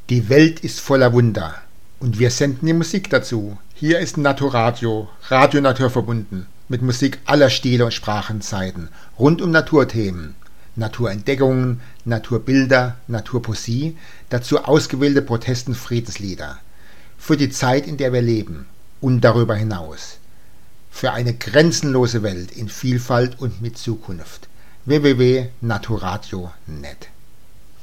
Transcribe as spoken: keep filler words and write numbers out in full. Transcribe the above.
Die Welt ist voller Wunder und wir senden die Musik dazu. Hier ist Naturradio, Radio naturverbunden, mit Musik aller Stile und Sprachenzeiten, rund um Naturthemen, Naturentdeckungen, Naturbilder, Naturpoesie, dazu ausgewählte Protest- und Friedenslieder. Für die Zeit, in der wir leben und darüber hinaus. Für eine grenzenlose Welt in Vielfalt und mit Zukunft. w w w punkt naturradio punkt net